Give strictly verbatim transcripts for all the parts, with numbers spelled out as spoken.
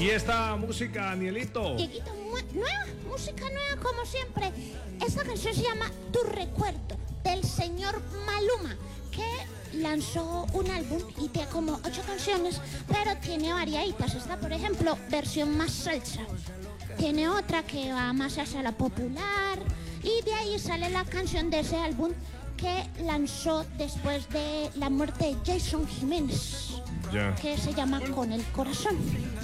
¿Y esta música, Danielito? Dieguito, nueva, música nueva como siempre. Esta canción se llama Tu Recuerdo, del señor Maluma, que lanzó un álbum y tiene como ocho canciones, pero tiene variaditas. Esta, por ejemplo, versión más salsa. Tiene otra que va más hacia la popular, y de ahí sale la canción de ese álbum que lanzó después de la muerte de Jason Jiménez, Ya. que se llama Con el Corazón.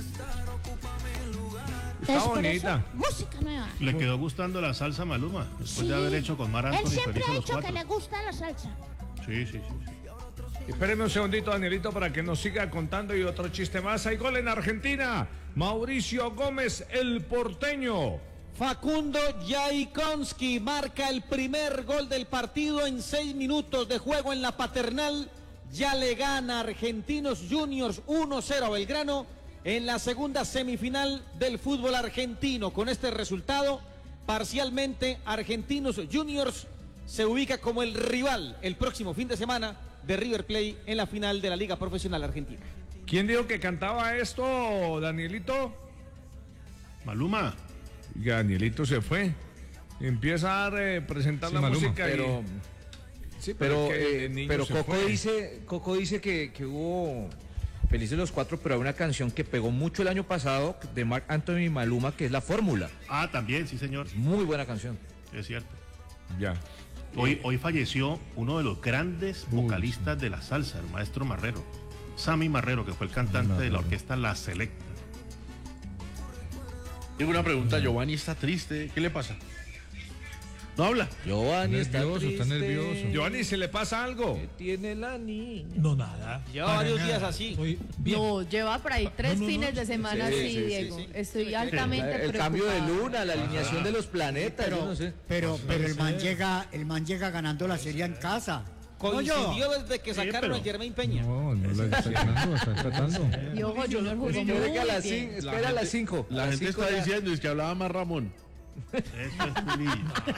Está Entonces, por bonita. eso, música nueva. Le quedó gustando la salsa Maluma, después Sí. de haber hecho con Mar Él Anthony siempre Felices ha los dicho Cuatro. que le gusta la salsa. Sí, sí, sí. sí. Espéreme un segundito, Danielito, para que nos siga contando y otro chiste más. Hay gol en Argentina. Mauricio Gómez, el porteño. Facundo Yaikonski marca el primer gol del partido en seis minutos de juego en la Paternal. Ya le gana Argentinos Juniors uno cero a Belgrano en la segunda semifinal del fútbol argentino. Con este resultado, parcialmente, Argentinos Juniors se ubica como el rival el próximo fin de semana de River Plate en la final de la Liga Profesional Argentina. ¿Quién dijo que cantaba esto, Danielito? Maluma. Y Danielito se fue. Empieza a eh, presentar Sí, la Maluma, música pero, y... Sí, pero, es que eh, el niño pero se Coco fue. dice, Coco dice que, que hubo Felices los Cuatro, pero hay una canción que pegó mucho el año pasado de Marc Anthony y Maluma, que es La Fórmula. Ah, también, sí, señor. Muy buena canción. Es cierto. Ya. Hoy, hoy falleció uno de los grandes vocalistas de la salsa, el maestro Marrero. Sammy Marrero, que fue el cantante de la orquesta La Selecta. Tengo una pregunta, Giovanni está triste. ¿Qué le pasa? ¿No habla? Giovanni está nervioso, triste. está nervioso. Giovanni, ¿se le pasa algo? ¿Qué tiene la niña? No, nada. Lleva Para varios nada. días así. Estoy bien. No, lleva por ahí tres no, no, fines no. de semana Sí, así, sí, sí, Diego. sí. Estoy altamente El preocupada. cambio de luna, la alineación de los planetas, Pero, yo no sé. pero, pero el man llega, el man llega ganando la serie en casa. Coincidió desde que sacaron pero- a Germain Peña. No, no lo está tratando, está tratando. Y ojo, Junior jugó muy Llega a las bien. cinco, espera a las cinco. La A las gente cinco está ya- diciendo, es que hablaba más Ramón. Eso es Juli.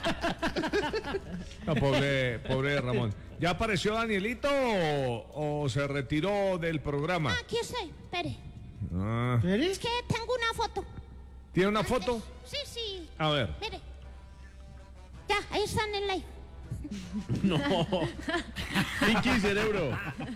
No, pobre, pobre Ramón. ¿Ya apareció Danielito o, o se retiró del programa? Ah, aquí estoy, espere. Ah. Es que tengo una foto. ¿Tiene una foto? Sí, sí. A ver. Mire. Ya, ahí está en el live. No. Pinky cerebro.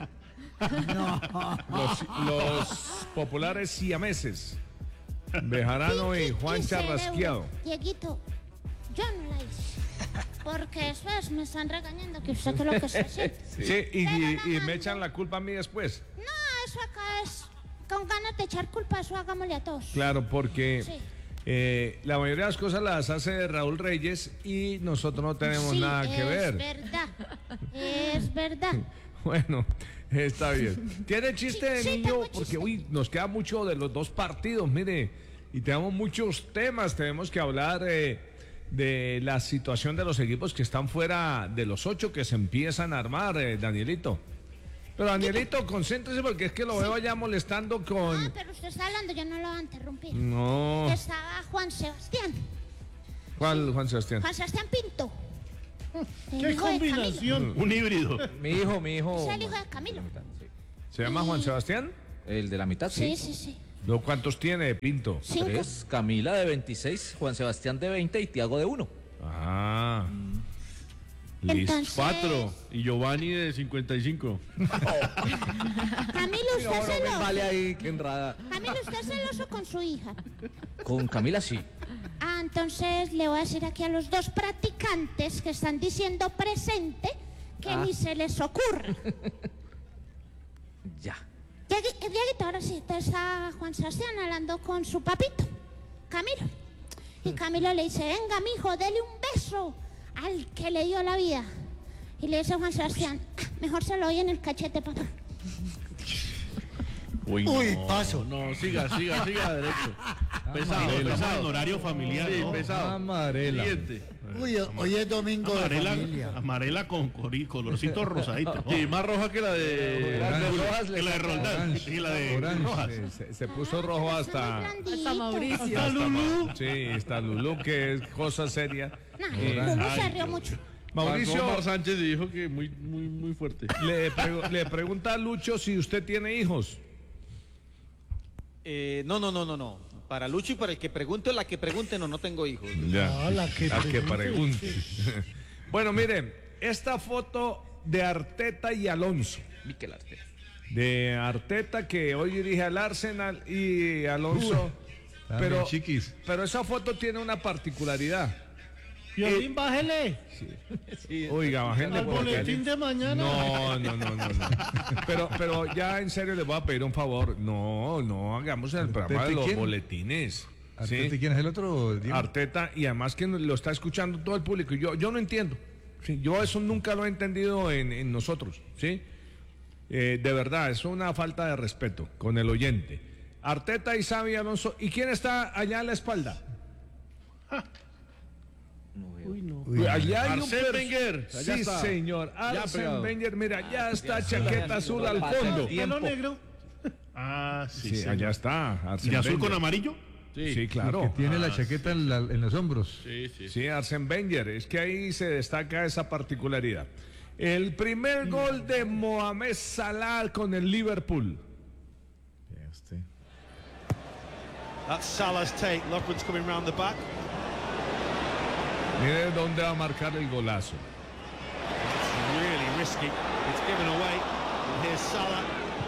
Los, los populares siameses. Bejarano y Pinky Juan cerebro. Charrasqueado. Dieguito, yo no la hice. Porque después me están regañando que usted que lo que está haciendo. Sí, y, Pero y- no y me mando. echan la culpa a mí después. No, eso acá es con ganas de echar culpa, eso hagámosle a todos. Claro, porque Sí. eh, la mayoría de las cosas las hace Raúl Reyes y nosotros no tenemos Sí, nada que ver. Es verdad, es verdad. Bueno, está bien. ¿Tiene chiste de Sí, sí, niño? tengo Porque chiste. uy, nos queda mucho de los dos partidos, mire, y tenemos muchos temas. Tenemos que hablar eh, de la situación de los equipos que están fuera de los ocho que se empiezan a armar, eh, Danielito. Pero Danielito, concéntrese porque es que lo veo allá molestando con... Ah, pero usted está hablando, yo no lo voy a interrumpir. No. Estaba Juan Sebastián, ¿Cuál, Juan Sebastián? Juan Sebastián Pinto. El ¡Qué hijo de Camilo. combinación! Un híbrido. Mi hijo, mi hijo. Es el hijo de Camilo. Sí. ¿Se llama Juan Sebastián? El de la mitad, Sí, sí. sí, sí. No, ¿cuántos tiene de Pinto? Cinco. Tres, Camila de veintiséis, Juan Sebastián de veinte y Tiago de uno. Ah. Listo. Entonces, Cuatro. Y Giovanni de cincuenta y cinco. Camilo, usted es celoso. Vale ahí, qué enrada. Camilo, usted es celoso con su hija. Con Camila sí. Ah, entonces le voy a decir aquí a los dos practicantes que están diciendo presente que Ah. ni se les ocurra. Ya. Diegui- Dieguito, ahora sí, te está Juan Sebastián hablando con su papito, Camilo. Y Camilo le dice, venga, mijo, dele un beso al que le dio la vida. Y le dice Juan Sebastián, "Ah, mejor se lo doy en el cachete, papá". Uy, Uy, no, paso. No, siga, siga, siga derecho. Pesado, Estamos en pesado. horario familiar, Sí, ¿no? pesado. Amarela. Siguiente. Uy, hoy es domingo de Amarela, familia. amarela con cori- colorcito rosadito. ¿no? Sí, más roja que la de... Rojas Que la de Roldán Orange. y la de Orange. Rojas. Eh, Se, se puso rojo hasta... Hasta Mauricio. hasta Ma- Sí, está Lulú, que es cosa seria. No, Eh, Lulú se ay, rió Dios. mucho. Mauricio Omar Sánchez dijo que muy, muy, muy fuerte. le, pregu- le pregunta a Lucho si usted tiene hijos. Eh, no, no, no, no, no. Para Lucho y para el que pregunte, la que pregunte, no, no tengo hijos. Ya, No, la que al que pregunte. pregunte. Bueno, miren, esta foto de Arteta y Alonso. Mikel Arteta. De Arteta que hoy dirige al Arsenal y Alonso. También Pero, chiquis. pero esa foto tiene una particularidad. Violín, bájele Oiga, bájenle al por aquí. boletín de mañana. No, no, no, no, no. Pero, pero ya en serio les voy a pedir un favor. No, no hagamos el programa de ¿Arteta los quién? boletines. Arteta, ¿sí? ¿y quién es el otro? Diego? Arteta, y además que lo está escuchando todo el público. y Yo, yo no entiendo. Sí, yo eso nunca lo he entendido en, en nosotros. ¿sí? Eh, de verdad, es una falta de respeto con el oyente. Arteta y Xavi Alonso. ¿Y quién está allá a la espalda? Uy, no. Uy, Allá hay un Arsène per- Wenger, allá Sí, está. señor. Ya Arsène pegado. Wenger, mira, ya está chaqueta azul al fondo. Pelo negro. Ah, sí, Sí, sí. allá está. Arsène ¿Y azul Wenger. con amarillo? Sí, claro. Que tiene la Ah, chaqueta en, la- en los hombros. Sí, sí. Sí, Arsène Wenger. Es que ahí se destaca esa particularidad. El primer gol de Mohamed Salah con el Liverpool. Este. That's Salah's take. Lovren's coming round the back. Mire dónde va a marcar el golazo. Really risky. It's given away. And here's Salah.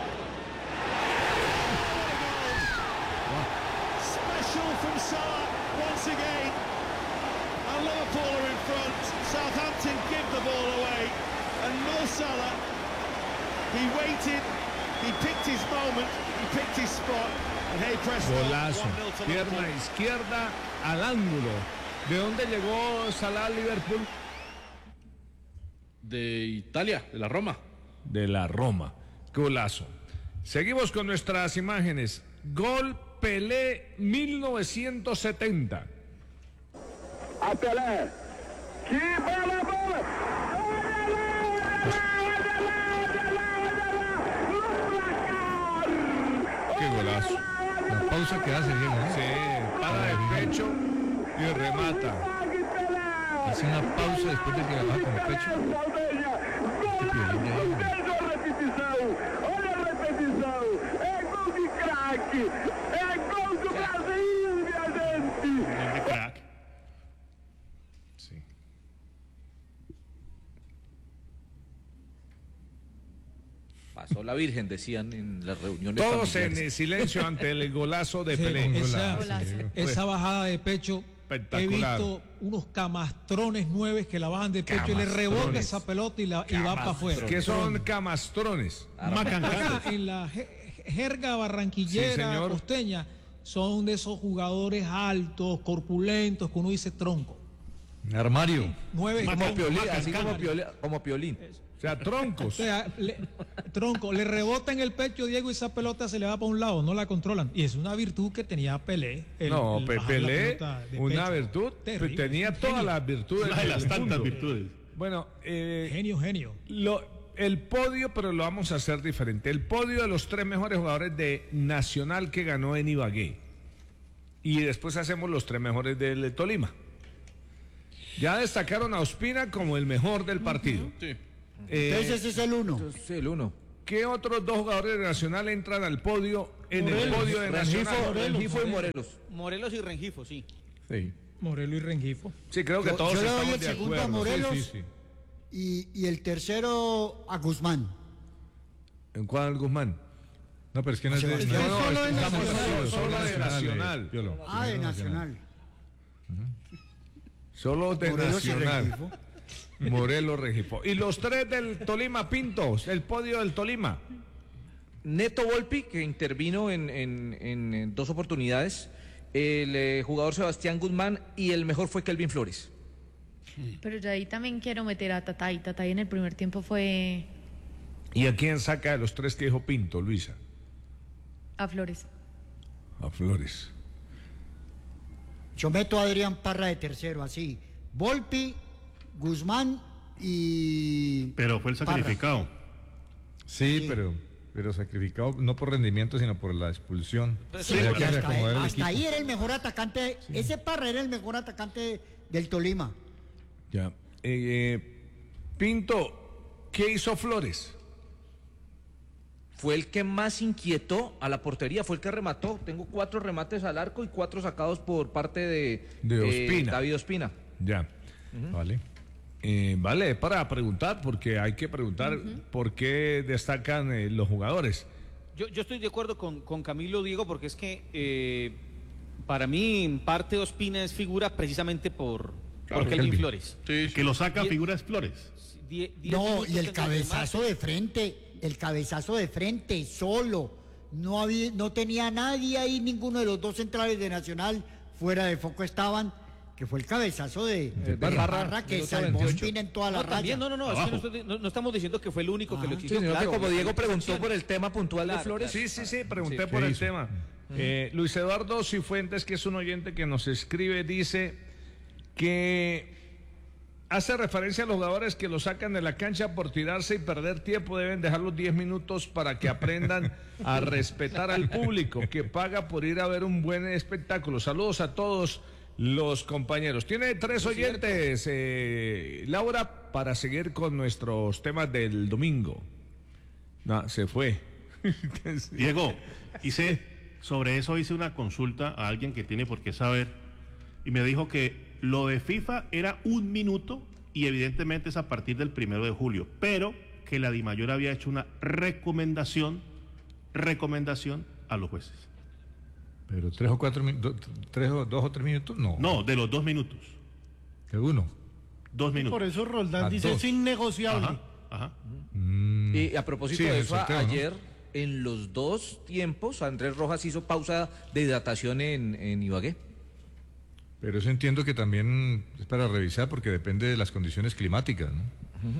Special from Salah once again. And Liverpool are in front. Southampton give the ball away. And Mo Salah, he waited, he picked his moment, he picked his spot. And hey presto, Golazo. one nil to Pierna Liverpool. izquierda al ángulo. ¿De dónde llegó Salah al Liverpool? De Italia, de la Roma. De la Roma. Golazo. Seguimos con nuestras imágenes. Gol Pelé mil novecientos setenta. A Pelé. Que bola, bola! Qué golazo. La pausa que hace, Diego. ¿eh? Sí, para de pecho y remata. Hace una pausa después de que la baja con el pecho. Veja a repetição! Olha a repetição! É gol de craque! É gol do Brasil, minha gente! El de crack. Sí. Pasó la Virgen, decían en las reuniones Todos familiares. en silencio ante el golazo de Sí, Pelé. esa, Golazo. esa bajada de pecho, he Espectacular. visto unos camastrones nueve que la bajan de pecho y le rebota Camastrones. esa pelota y, la, y va para afuera. ¿Qué son camastrones? Acá, en la je- jerga Sí, barranquillera, señor. costeña, son de esos jugadores altos, corpulentos, que uno dice tronco. Armario. Nueve Como tronco. Piolín, así como Piolín, como Piolín. O sea, O troncos. sea, le- tronco, le rebota en el pecho Diego y esa pelota se le va para un lado, no la controlan. Y es una virtud que tenía Pelé. el- No, el Pe- bajar la Pelé, pelota de una pecho. virtud, Terrible, tenía un todas genio. las virtudes. Una de del las tantas mundo. virtudes. Bueno, eh, Genio, genio. lo- el podio, pero lo vamos a hacer diferente. El podio de los tres mejores jugadores de Nacional que ganó en Ibagué. Y después hacemos los tres mejores del Tolima. Ya destacaron a Ospina como el mejor del partido. Sí. Eh, Entonces ese es el uno. Sí, el uno. ¿Qué otros dos jugadores de Nacional entran al podio en el podio de Rengifo, Nacional? Rengifo y Morelos. Morelos y Rengifo, sí. Sí. Morelo y Rengifo. Sí, creo que Yo- todos yo le doy estamos el de segundo a acuerdo. Sí, Morelos. sí, sí. Y, y el tercero a Guzmán. ¿En cuál, Guzmán? No, pero es que no es de. Es que no, solo es- es estamos Nacional. solo- Solo de eh, Nacional. Piolo. Ah, de Sí, Nacional. Solo de Morelos y Nacional. Rengifo. Morelos, Rengifo. Y los tres del Tolima, Pintos, el podio del Tolima. Neto Volpi, que intervino en, en- en- en dos oportunidades. El eh, jugador Sebastián Guzmán y el mejor fue Kelvin Flores. Pero yo ahí también quiero meter a Tatay. Tatay en el primer tiempo fue ¿Y a quién saca de los tres que dijo Pinto, Luisa? a Flores. A Flores. Yo meto a Adrián Parra de tercero, así. Volpi, Guzmán y... Pero fue el Parra. sacrificado. Sí, pero, pero sacrificado no por rendimiento, sino por la expulsión. Sí, Había porque que hasta, reacomodar el hasta equipo. ahí era el mejor atacante. Ese Parra era el mejor atacante del Tolima. Ya. Eh, Pinto, ¿qué hizo Flores? fue el que más inquietó a la portería, fue el que remató. Tengo cuatro remates al arco y cuatro sacados por parte de, De Ospina. eh, David Ospina. Ya, vale. Eh, vale, para preguntar, porque hay que preguntar por qué destacan eh, los jugadores. Yo, yo estoy de acuerdo con, con Camilo, Diego, porque es que eh, para mí en parte Ospina es figura precisamente por, Claro, por Kelvin Kelvin. Flores. Sí, que lo saca Die- figuras Flores. Die- diez No, minutos y el en cabezazo de frente, el cabezazo de frente, solo. No había, no tenía nadie ahí, ninguno de los dos centrales de Nacional fuera de foco estaban, que fue el cabezazo de, de Barra, Barra que minuto salvó veintiocho. Ospina en toda la No, raya. también, no, no, no, es que no, estoy- no- no estamos diciendo que fue el único que lo Sí, exigió. sino que claro, como Diego hay preguntó excepciones. por el tema puntual de Claro, Flores. Sí, sí, sí, pregunté Sí. por ¿Qué el hizo? tema. Eh, Luis Eduardo Cifuentes, que es un oyente que nos escribe, dice que hace referencia a los jugadores que lo sacan de la cancha por tirarse y perder tiempo, deben dejar los diez minutos para que aprendan a respetar al público que paga por ir a ver un buen espectáculo. Saludos a todos los compañeros. Tiene tres oyentes, eh, Laura, para seguir con nuestros temas del domingo. No, se fue. Diego, hice, sobre eso hice una consulta a alguien que tiene por qué saber y me dijo que lo de FIFA era un minuto y evidentemente es a partir del primero de julio, pero que la DIMAYOR había hecho una recomendación, recomendación a los jueces. Pero tres o cuatro minutos, tres o dos o tres minutos, no. No, de los dos minutos. De uno. Dos minutos. Por eso Roldán A dice dos. es innegociable. Ajá, ajá. Mm. Y a propósito Sí, en de el eso, sorteo, ¿no? ayer en los dos tiempos Andrés Rojas hizo pausa de hidratación en, en Ibagué. Pero eso entiendo que también es para revisar porque depende de las condiciones climáticas, ¿no?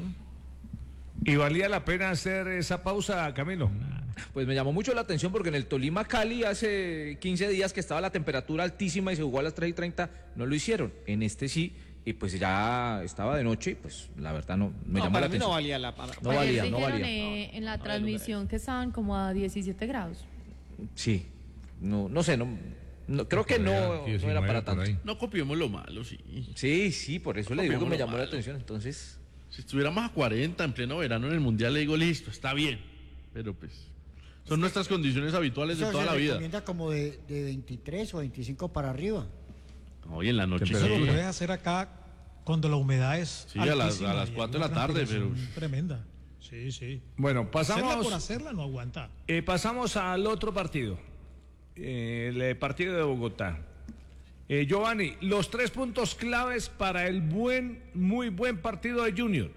¿Y valía la pena hacer esa pausa, Camilo? Pues me llamó mucho la atención porque en el Tolima Cali hace quince días que estaba la temperatura altísima y se jugó a las tres y treinta, no lo hicieron. En este sí, y pues ya estaba de noche y pues la verdad no me No, llamó para la mí atención. no valía la pena. No Ayer valía, no dijeron, valía. eh, en la No, transmisión que estaban como a diecisiete grados. Sí, no, no sé, no, no creo que no, no era para tanto. No copiemos lo malo, sí. Sí, sí, por eso le digo que Copiemos me lo llamó la malo. atención, entonces... Si estuviéramos a cuarenta en pleno verano en el Mundial, le digo, listo, está bien. Pero pues, son nuestras condiciones habituales de Eso toda se la vida. recomienda como de, de veintitrés o veinticinco para arriba. Hoy en la noche. Eso lo sí. puedes hacer acá cuando la humedad es Sí, a las- altísima a las y cuatro de una la tarde, transpiración pero- tremenda. Sí, sí. Bueno, pasamos... Hacerla por hacerla no aguanta. Eh, pasamos al otro partido, eh, el eh, partido de Bogotá. Eh, Giovanni, los tres puntos claves para el buen, muy buen partido de Junior.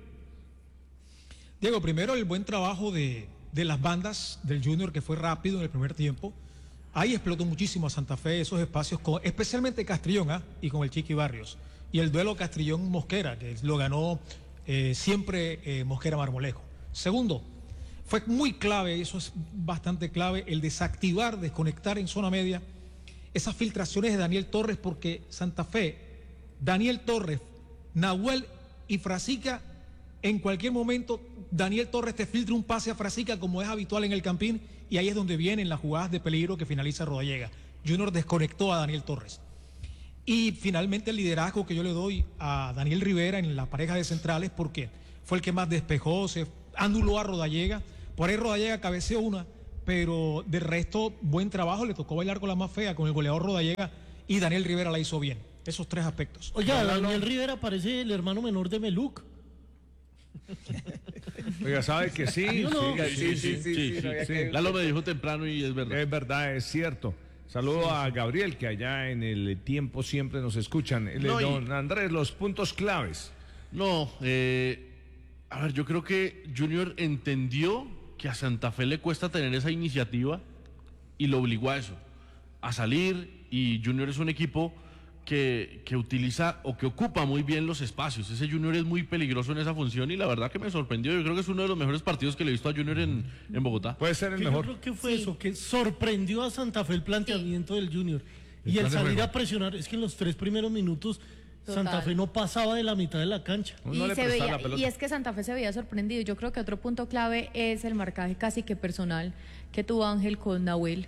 Diego, primero el buen trabajo de, de las bandas del Junior, que fue rápido en el primer tiempo. Ahí explotó muchísimo a Santa Fe esos espacios, con, especialmente Castrillón ¿ah? y con el Chiqui Barrios. Y el duelo Castrillón-Mosquera, que lo ganó eh, siempre eh, Mosquera Marmolejo. Segundo, fue muy clave, eso es bastante clave, el desactivar, desconectar en zona media esas filtraciones de Daniel Torres, porque Santa Fe, Daniel Torres, Nahuel y Frasica, en cualquier momento Daniel Torres te filtra un pase a Frasica como es habitual en el Campín, y ahí es donde vienen las jugadas de peligro que finaliza Rodallega. Junior desconectó a Daniel Torres. Y finalmente el liderazgo que yo le doy a Daniel Rivera en la pareja de centrales, porque fue el que más despejó, se anuló a Rodallega, por ahí Rodallega cabeceó una, pero de resto buen trabajo, le tocó bailar con la más fea, con el goleador Rodallega, y Daniel Rivera la hizo bien, esos tres aspectos. Oiga, Daniel Rivera parece el hermano menor de Meluc. Oiga, ¿sabe que sí? ¿Sí o no? Sí, Sí, sí, sí. sí, sí, sí. sí. Lalo me dijo temprano y es verdad. Es verdad, es cierto. Saludo a Gabriel, que allá en el tiempo siempre nos escuchan. El- No, y- don Andrés, los puntos claves. No, eh, a ver, yo creo que Junior entendió que a Santa Fe le cuesta tener esa iniciativa y lo obligó a eso, a salir, y Junior es un equipo que, que utiliza o que ocupa muy bien los espacios. Ese Junior es muy peligroso en esa función y la verdad que me sorprendió. Yo creo que es uno de los mejores partidos que le he visto a Junior en, en Bogotá. Puede ser el Que mejor. Yo creo que fue eso, que sorprendió a Santa Fe el planteamiento del Junior. El Y el plan de salir juego. a presionar, es que en los tres primeros minutos Santa Total. Fe no pasaba de la mitad de la cancha. No Y, le se prestaba veía, la pelota. y es que Santa Fe se veía sorprendido. Yo creo que otro punto clave es el marcaje casi que personal que tuvo Ángel con Nahuel.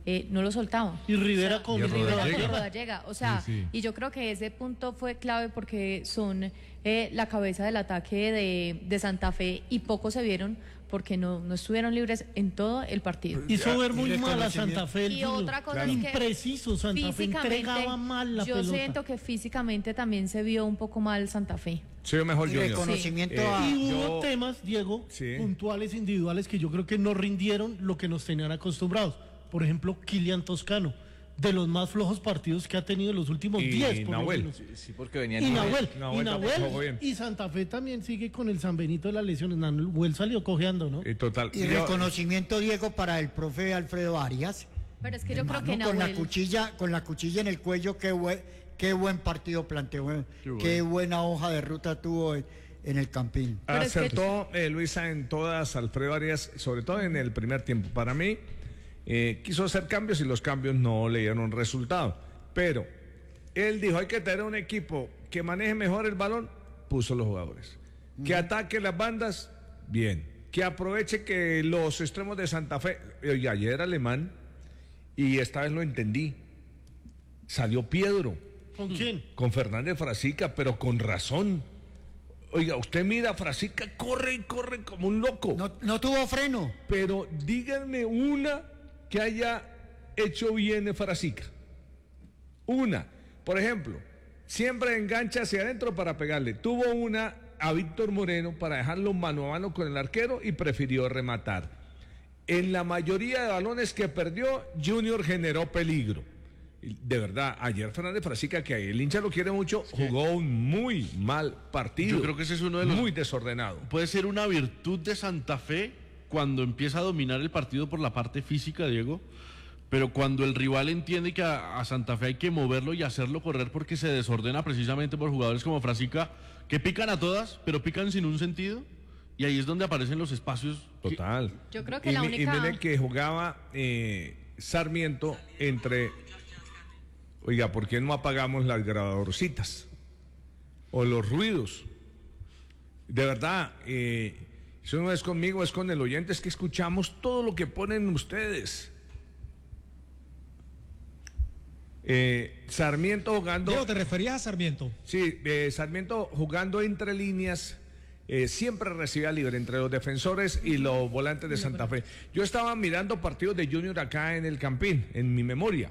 eh, no lo soltaba. Y Rivera o sea, con y Rivera Rodallega. con Rodallega. O sea, Sí, sí. y yo creo que ese punto fue clave porque son eh, la cabeza del ataque de, de Santa Fe y pocos se vieron porque no, no estuvieron libres en todo el partido. Hizo ver muy mal a Santa Fe. Y otra cosa es que impreciso, Santa Fe entregaba mal la yo pelota. siento que físicamente también se vio un poco mal Santa Fe. Sí, mejor Junior. Reconocimiento Sí. a... Y hubo yo- temas, Diego, Sí. puntuales, individuales, que yo creo que no rindieron lo que nos tenían acostumbrados. Por ejemplo, Kylian Toscano, de los más flojos partidos que ha tenido en los últimos Y diez, por lo Nahuel. menos. Sí, porque venían Y Nahuel, Nahuel y tampoco Nahuel, jugó bien. y Santa Fe también sigue con el San Benito de las lesiones. Nahuel salió cojeando, ¿no? Y total. Y yo- reconocimiento, Diego, para el profe Alfredo Arias. Pero es que yo creo Hermano, que con la Nahuel... cuchilla, con la cuchilla en el cuello, qué buen, qué buen partido planteó, eh. Qué bueno. qué buena hoja de ruta tuvo en, en el Campín. Acertó eh, Luisa en todas, Alfredo Arias, sobre todo en el primer tiempo. Para mí, eh, quiso hacer cambios y los cambios no le dieron resultado. Pero él dijo, hay que tener un equipo que maneje mejor el balón, puso los jugadores. Que ataque las bandas, bien. Que aproveche que los extremos de Santa Fe, oye, ayer era Alemán, y esta vez lo entendí, salió Piedro. ¿Con quién? Con Fernández Frasica, pero con razón. Oiga, usted mira, Frasica corre y corre como un loco. No, no tuvo freno. Pero díganme una que haya hecho bien Frasica. Una. Por ejemplo, siempre engancha hacia adentro para pegarle. Tuvo una a Víctor Moreno para dejarlo mano a mano con el arquero y prefirió rematar. En la mayoría de balones que perdió, Junior generó peligro. De verdad, ayer Fernández Frasica, que el hincha lo quiere mucho, jugó un muy mal partido. Yo creo que ese es uno de los... Muy desordenado. Puede ser una virtud de Santa Fe cuando empieza a dominar el partido por la parte física, Diego, pero cuando el rival entiende que a, a Santa Fe hay que moverlo y hacerlo correr porque se desordena precisamente por jugadores como Frasica, que pican a todas, pero pican sin un sentido, y ahí es donde aparecen los espacios. Total. Yo creo que y, la mi- única... y mire que jugaba eh, Sarmiento entre... Oiga, ¿por qué no apagamos las grabadorcitas? O los ruidos. De verdad, eh, eso no es conmigo, es con el oyente, es que escuchamos todo lo que ponen ustedes. Eh, Sarmiento jugando... Diego, ¿te referías a Sarmiento? Sí, eh, Sarmiento jugando entre líneas, eh, siempre recibía libre entre los defensores y los volantes de Santa Fe. Yo estaba mirando partidos de Junior acá en el Campín, en mi memoria.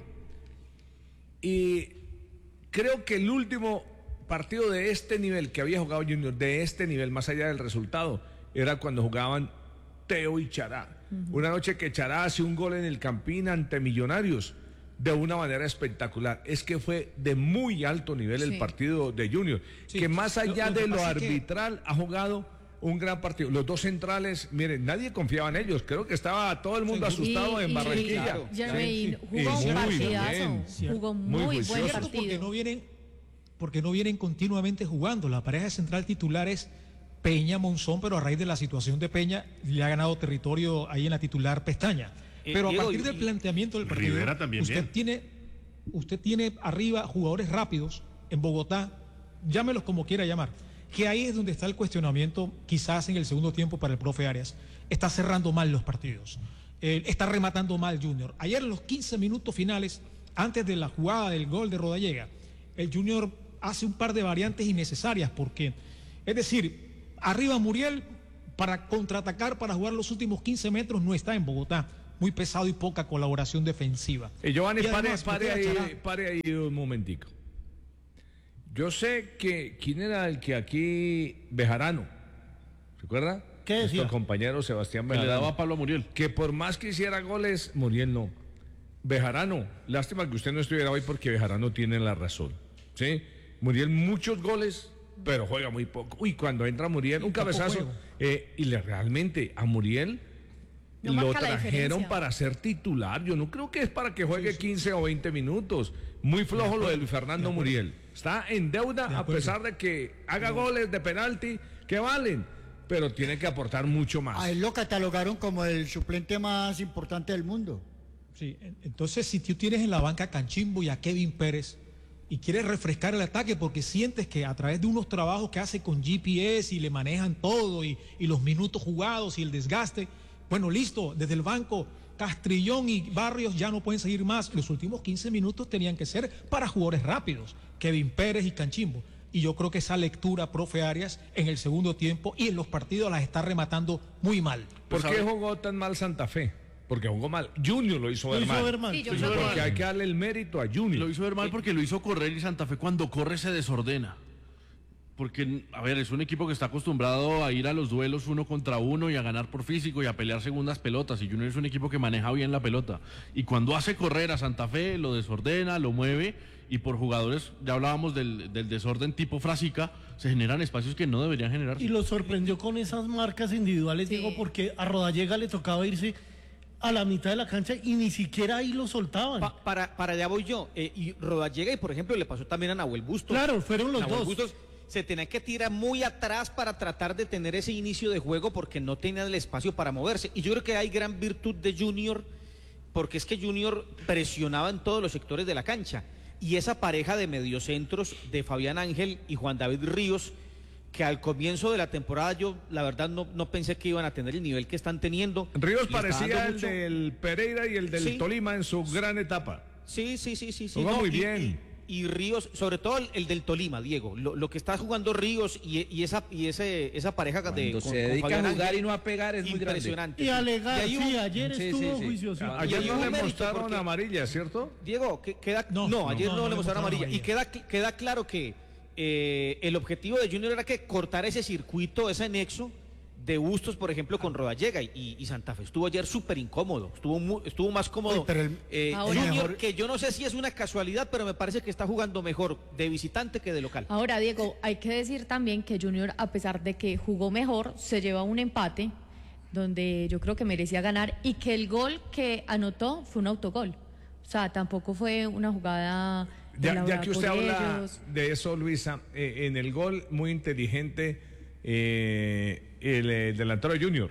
Y creo que el último partido de este nivel que había jugado Junior, de este nivel, más allá del resultado, era cuando jugaban Teo y Chará. Uh-huh. Una noche que Chará hace un gol en el Campín ante Millonarios de una manera espectacular. Es que fue de muy alto nivel sí. el partido de Junior, sí. que más allá lo, lo de lo arbitral que... ha jugado un gran partido. Los dos centrales, miren, nadie confiaba en ellos. Creo que estaba todo el mundo sí. asustado y, en Barranquilla. Claro. Sí. Jugó un partidazo. Jugó muy, muy buen partido. Porque no vienen, porque no vienen continuamente jugando. La pareja central titular es Peña Monzón, pero a raíz de la situación de Peña le ha ganado territorio ahí en la titular Pestaña. Pero a partir del planteamiento del partido, Rivera también usted bien. tiene, usted tiene arriba jugadores rápidos en Bogotá, llámelos como quiera llamar, que ahí es donde está el cuestionamiento, quizás en el segundo tiempo para el profe Arias. Está cerrando mal los partidos, eh, está rematando mal Junior. Ayer en los quince minutos finales, antes de la jugada del gol de Rodallega, el Junior hace un par de variantes innecesarias, porque, es decir, arriba Muriel para contraatacar, para jugar los últimos quince metros, no está en Bogotá. Muy pesado y poca colaboración defensiva. Eh, Giovanni, y pare, además, pare, ahí, pare ahí un momentico. Yo sé que, ¿quién era el que aquí, Bejarano, ¿se acuerda? ¿Qué decía? Nuestro compañero Sebastián Que Bejarano. le daba a Pablo a Muriel. Que por más que hiciera goles, Muriel no. Bejarano, lástima que usted no estuviera hoy porque Bejarano tiene la razón, ¿sí? Muriel muchos goles, pero juega muy poco. Uy, cuando entra Muriel, un cabezazo. Eh, y le, realmente a Muriel... No lo trajeron para ser titular. Yo no creo que es para que juegue sí, sí. quince o veinte minutos. Muy flojo lo de Luis Fernando de Muriel. Está en deuda de a pesar de que haga no. goles de penalti que valen, pero tiene que aportar mucho más. A él lo catalogaron como el suplente más importante del mundo. Sí, entonces si tú tienes en la banca a Canchimbo y a Kevin Pérez y quieres refrescar el ataque porque sientes que a través de unos trabajos que hace con G P S y le manejan todo y, y los minutos jugados y el desgaste, bueno, listo, desde el banco Castrillón y Barrios ya no pueden seguir más. Los últimos quince minutos tenían que ser para jugadores rápidos, Kevin Pérez y Canchimbo. Y yo creo que esa lectura, profe Arias, en el segundo tiempo y en los partidos las está rematando muy mal. ¿Por qué jugó tan mal Santa Fe? Porque jugó mal. Junior lo hizo ver Lo hizo mal. ver mal. Sí, yo Lo creo hizo ver que- porque hay que darle el mérito a Junior. Lo hizo ver mal porque lo hizo correr y Santa Fe cuando corre se desordena. Porque, a ver, es un equipo que está acostumbrado a ir a los duelos uno contra uno y a ganar por físico y a pelear segundas pelotas. Y Junior es un equipo que maneja bien la pelota. Y cuando hace correr a Santa Fe, lo desordena, lo mueve. Y por jugadores, ya hablábamos del, del desorden tipo Frasica, se generan espacios que no deberían generarse. Y lo sorprendió con esas marcas individuales, Sí. digo, porque a Rodallega le tocaba irse a la mitad de la cancha y ni siquiera ahí lo soltaban. Pa- para, para allá voy yo. Eh, y Rodallega, y por ejemplo, le pasó también a Nahuel Bustos. Claro, fueron los Nahuel dos. Bustos se tenía que tirar muy atrás para tratar de tener ese inicio de juego porque no tenían el espacio para moverse. Y yo creo que hay gran virtud de Junior, porque es que Junior presionaba en todos los sectores de la cancha. Y esa pareja de mediocentros de Fabián Ángel y Juan David Ríos, que al comienzo de la temporada yo la verdad no, no pensé que iban a tener el nivel que están teniendo. Ríos Le está parecía dando el mucho- del Pereira y el del Sí. Tolima en su gran etapa. Sí, sí, sí, sí. sí. Jugó muy y- bien. Y, y Ríos, sobre todo el, el del Tolima, Diego. Lo, lo que está jugando Ríos y, y esa y ese esa pareja de Cuando con- se con dedica Fabián a jugar Ángel, y no a pegar es muy grande. impresionante. Y sí. alegar, Y ahí sí, hubo- ayer Sí, estuvo sí, sí. juicioso. Ah, Ayer hay no un le mérito mostraron porque- amarilla, ¿cierto? Diego, que queda No, no, ayer no, no, no le le mostraron mostraron amarilla. Y amarilla. queda queda claro que eh, el objetivo de Junior era que cortar ese circuito, ese nexo de Bustos, por ejemplo, con Rodallega y, y Santa Fe estuvo ayer súper incómodo, estuvo mu- estuvo más cómodo. Uy, pero el- eh, Ahora- Junior, mejor- que yo no sé si es una casualidad, pero me parece que está jugando mejor de visitante que de local. Ahora, Diego, hay que decir también que Junior, a pesar de que jugó mejor, se lleva un empate donde yo creo que merecía ganar y que el gol que anotó fue un autogol. O sea, tampoco fue una jugada Ya, elaborada ya que usted por habla ellos. de eso, Luisa, eh, en el gol muy inteligente, eh, el eh, delantero de Junior.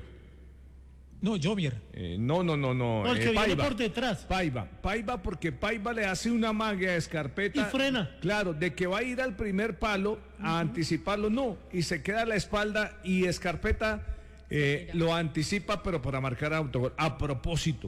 No, Jovier. Eh, no, no, no, no. No, el eh, que viene Paiva. por detrás. Paiva, Paiva, porque Paiva le hace una magia a Escarpeta. Y frena. Claro, de que va a ir al primer palo a anticiparlo, no. Y se queda a la espalda y Escarpeta eh, lo anticipa, pero para marcar autogol. A propósito,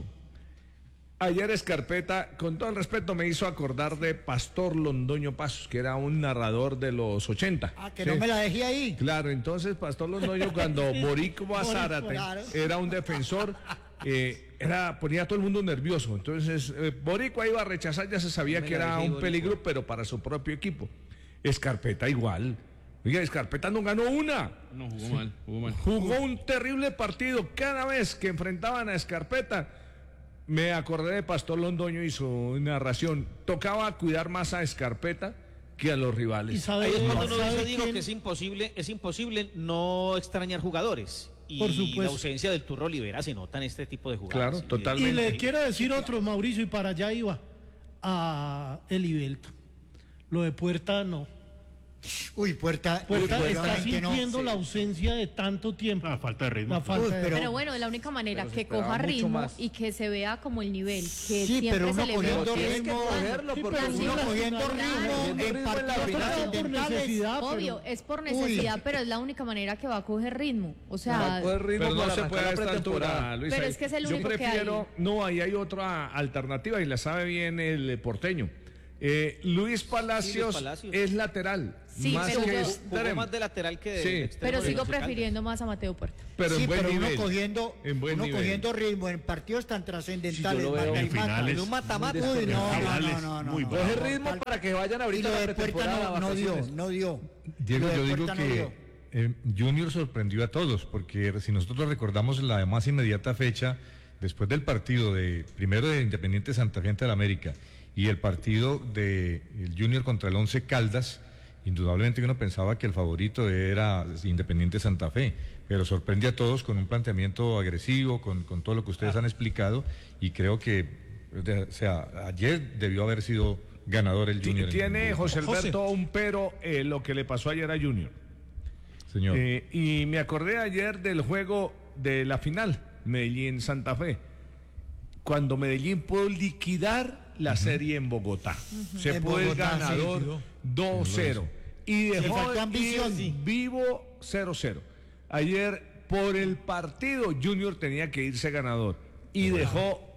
ayer Escarpeta, con todo el respeto, me hizo acordar de Pastor Londoño Pasos, que era un narrador de los ochenta. Ah, que ¿sí? no me la dejé ahí. Claro, entonces Pastor Londoño cuando Borico Borico, Zárate claro. era un defensor, eh, era, ponía a todo el mundo nervioso. Entonces eh, Borico iba a rechazar, ya se sabía Me que la era dejé, un Borico. peligro, pero para su propio equipo. Escarpeta igual. Oiga, Escarpeta no ganó una. No, jugó mal, jugó mal. Jugó un terrible partido. Cada vez que enfrentaban a Escarpeta, me acordé de Pastor Londoño y su narración. Tocaba cuidar más a Escarpeta que a los Y rivales. sabe, Ahí es cuando uno sabe dice, digo, quién- que es imposible, es imposible no extrañar jugadores. Y Por supuesto. la ausencia del Turro Olivera se nota en este tipo de jugadas. Claro, totalmente. Y le quiero decir otro, Mauricio, y para allá iba, a Elibelto. Lo de Puerta no. Uy, Puerta. Puerta uy, está obviamente no. sintiendo la ausencia de tanto tiempo. La falta de ritmo. La falta Uy, de- pero- Pero bueno, de la única manera Pero se que esperaba coja mucho ritmo más. y que se vea como el nivel que Sí, siempre pero uno se le ve. cogiendo que es ritmo, que cuando- cogerlo, Sí, porque pero si uno no, cogiendo Claro. ritmo Cogiendo en ritmo en la partidos final. por trascendentales. necesidad, pero- Obvio, es por necesidad, pero es la única manera que va a coger ritmo. O sea, Va a coger ritmo Pero no para se arrancar puede a la esta pretemporada. altura, Luis. Pero ahí- es que es el Yo único que prefiero, hay. no, ahí hay otra alternativa y la sabe bien el eh, porteño. Eh, Luis Palacios, Palacios. es lateral, Sí, más pero que yo- Jugó extremo. más de lateral que de Sí. extremo pero de sigo Once Caldas. prefiriendo más a Mateo Puerta. pero sí, en buen pero nivel. uno cogiendo, en buen uno nivel. cogiendo ritmo en partidos tan trascendentales. Sí, yo lo veo mata y en mata. finales. En un mata-mata. Uy, no, no, Finales, no, no, no, muy no. bravo. Coge ritmo para que vayan Y ahorita lo a la de Puerta pretemporada. no, no dio, vacaciones. no dio. Diego, Lo de yo digo Puerta no que dio. eh, Junior sorprendió a todos, porque si nosotros recordamos la más inmediata fecha, después del partido de primero de Independiente Santa Fe ante el América y el partido de el Junior contra el Once Caldas, indudablemente uno pensaba que el favorito era Independiente Santa Fe, pero sorprende a todos con un planteamiento agresivo, con, con todo lo que ustedes han explicado, y creo que, de- o sea, ayer debió haber sido ganador el Ti- Junior. en- Tiene en- José José. Alberto un pero eh, lo que le pasó ayer a Junior. Señor. Eh, y me acordé ayer del juego de la final, Medellín-Santa Fe, cuando Medellín pudo liquidar la serie en Bogotá. Se En fue el Bogotá, sí, ganador liquidó. dos cero. Y Le dejó faltó ambición. ir vivo cero cero. Ayer, por el partido, Junior tenía que irse ganador. Y dejó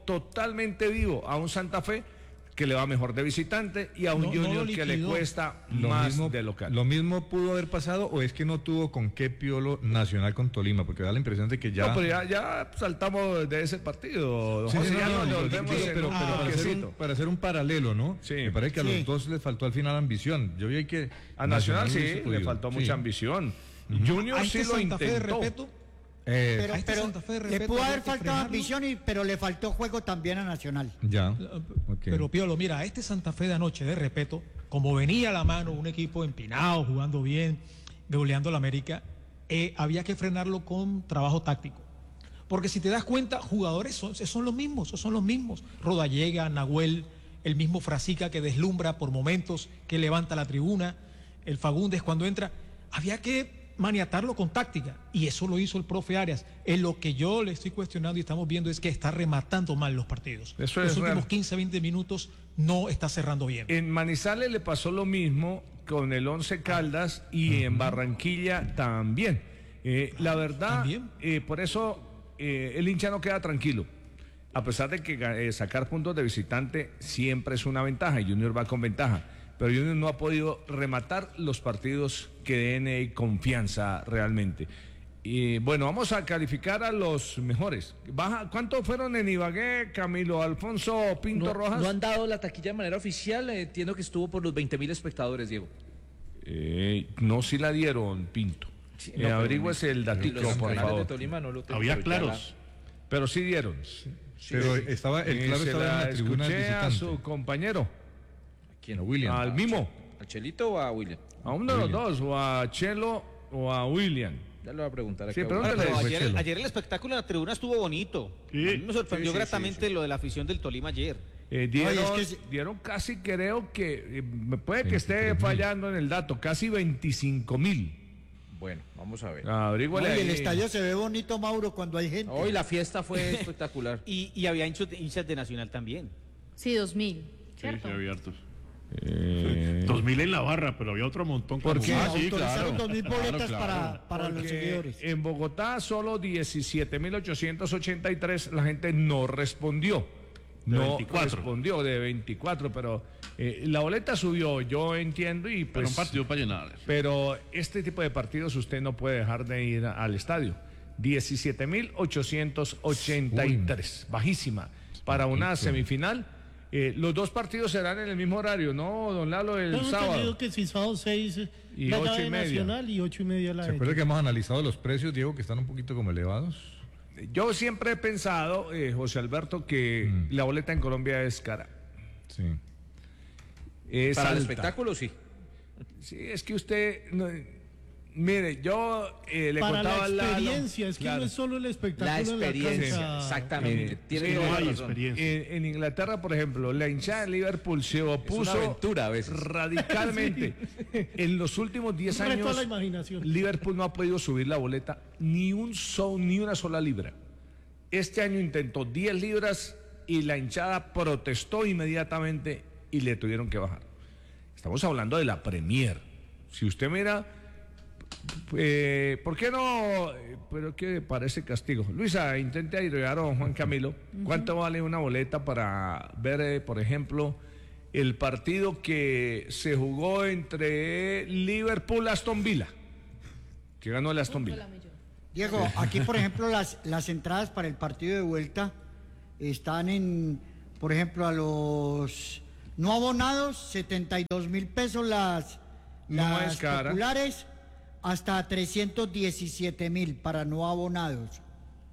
totalmente vivo a un Santa Fe que le va mejor de visitante y a un No, no Junior lo que le liquidó. cuesta Lo más mismo, de local. ¿Lo mismo pudo haber pasado o es que no tuvo con qué Piolo Nacional con Tolima? Porque da la impresión de que ya... No, pero ya, ya saltamos de ese partido. Sí, José, sí, ya no, nos no, volvemos pero, en pero- un pero para, hacer un, bloquecito. para hacer un paralelo, ¿no? Sí. Me parece que a Sí. los dos les faltó al final ambición. Yo vi que... A Nacional, sí, hubiese le podido. faltó Sí. mucha ambición. Junior A sí este lo Santa Fe de intentó. Repeto, Eh, Pero, a este pero Santa Fe de le Repeto pudo había haber que faltado frenarlo. ambición, y, pero le faltó juego también a Nacional. ya. Eh, Ok. Pero Piolo, mira, a este Santa Fe de anoche, de respeto, como venía a la mano un equipo empinado, jugando bien, goleando a la América, eh, había que frenarlo con trabajo táctico. Porque si te das cuenta, jugadores son, son los mismos, son los mismos. Rodallega, Nahuel, el mismo Frasica que deslumbra por momentos, que levanta la tribuna, el Fagundes cuando entra. Había que maniatarlo con táctica, y eso lo hizo el profe Arias. En lo que yo le estoy cuestionando y estamos viendo es que está rematando mal los partidos. Eso los es últimos real. quince, veinte minutos no está cerrando bien. En Manizales le pasó lo mismo con el Once Caldas y en Barranquilla también. Eh, la verdad, ¿También? eh, por eso eh, el hincha no queda tranquilo. A pesar de que eh, sacar puntos de visitante siempre es una ventaja y Junior va con ventaja. Pero Junior no ha podido rematar los partidos que den eh, confianza realmente. Y bueno, vamos a calificar a los mejores. Baja, ¿cuántos fueron en Ibagué, Camilo Alfonso Pinto No, Rojas? no han dado la taquilla de manera oficial, eh, entiendo que estuvo por los veinte mil espectadores, Diego. Eh, no, si la dieron, Pinto. Sí, Eh, no, pero averígüese el datico, Los por canales favor. de Tolima no lo tengo, Había pero ya claros. Pero sí dieron. Pero estaba, el Eh, claro se estaba en la la tribuna del escuché a visitante. su compañero, la- ¿Quién? A William. al Mimo, ¿Al Chelito o a William? a uno de los dos, o a Chelo o a William. Ya le voy a preguntar Sí, acá. pero Bueno, ¿dónde pero le- ayer, Chelo? ayer el espectáculo en la tribuna estuvo bonito. Sí. A mí me sorprendió Sí, sí, gratamente sí, sí. lo de la afición del Tolima ayer. Eh, dieron, Oye, es que si- dieron casi, creo que, eh, me puede que veintitrés esté mil. fallando en el dato, casi veinticinco mil. Bueno, vamos a ver. Averígüele Oye, el ahí. estadio se ve bonito, Mauro, cuando hay gente. Hoy la fiesta fue espectacular. Y, y había hinchos, hinchas de Nacional también. Sí, dos mil. Sí, ¿Cierto? sí, había hartos. Eh, Dos mil en la barra, pero había otro montón. ¿Por como- qué? Ah, sí, Autorizaron claro. dos mil Claro, boletas claro. para, para los porque seguidores. en Bogotá solo diecisiete mil ochocientos ochenta y tres, la gente no respondió. De No veinticuatro. respondió de veinticuatro, pero eh, la boleta subió, yo entiendo, y Pero pues, un partido para llenar. pero este tipo de partidos usted no puede dejar de ir al estadio. diecisiete mil ochocientos ochenta y tres, bajísima. Para una semifinal, eh, los dos partidos serán en el mismo horario, ¿no, don Lalo? El Tengo sábado. entendido que si sábado seis Y la ocho y llave media. Nacional y ocho y media la ¿Se de acuerda que hemos analizado los precios, Diego, que están un poquito como elevados? Yo siempre he pensado, eh, José Alberto, que Mm. la boleta en Colombia es cara. Sí. Es Para el alta. espectáculo, sí. Sí, es que usted, no, mire, yo eh, le Para contaba la a Lalo, experiencia, es que claro, no es solo el espectáculo La en la experiencia, cancha. exactamente. Eh, Tiene sí, toda no la hay razón. experiencia. En, en Inglaterra, por ejemplo, la hinchada de Liverpool se opuso aventura a veces. radicalmente. En los últimos diez Un reto a años, la imaginación. Liverpool no ha podido subir la boleta ni un so, ni una sola libra. Este año intentó diez libras y la hinchada protestó inmediatamente y le tuvieron que bajar. Estamos hablando de la Premier. Si usted mira, eh, ¿por qué no? Eh, Pero que parece castigo. Luisa, intente ayudar a don Juan Camilo. ¿Cuánto vale una boleta para ver, eh, por ejemplo, el partido que se jugó entre Liverpool y Aston Villa? Que ganó el Aston Villa. Diego, aquí por ejemplo las, las entradas para el partido de vuelta están en, por ejemplo, a los no abonados, setenta y dos mil pesos las, No las es cara. populares, hasta trescientos diecisiete mil para no abonados.